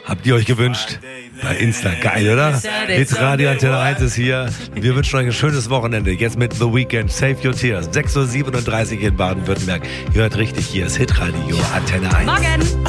Habt ihr euch gewünscht? Bei Insta. Geil, oder? Hitradio Antenne 1 ist hier. Wir wünschen euch ein schönes Wochenende. Jetzt mit The Weeknd, Save Your Tears. 6:37 Uhr in Baden-Württemberg. Ihr hört richtig, hier ist Hitradio Antenne 1. Morgen!